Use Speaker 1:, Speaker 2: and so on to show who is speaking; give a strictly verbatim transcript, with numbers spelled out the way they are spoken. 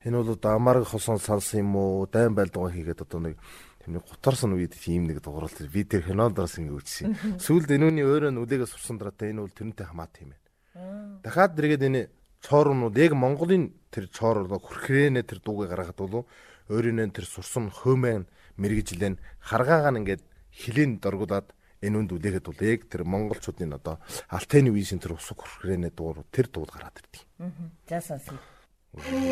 Speaker 1: Энэ бол одоо амарга хосон салсан юм уу, дайн байлдгаа хийгээд одоо нэг тэмний гутарсан үед тийм нэг дуурал тэр би тэр кинондоос ингэ үзсэн. Сүүлд энүүний өөрөө нүдээгээ сурсан дараатай энэ бол тэрнтэй хамаатай юм байна. Дахиад дэргээд энэ чоорнууд яг Монголын тэр чоор хүрхрэнэ тэр дуугаа гаргахад бол өөрийнөө тэр сурсан хөөмэн мэрэгжлэн харгаагаан ингээд хилэн доргуулад энэ үнд үлээхэд бол яг тэр монголчуудын одоо алтайны үеийн тэр усг хүрхрэнэ дуур тэр дууд гараад ирдэг.
Speaker 2: За сонсъё.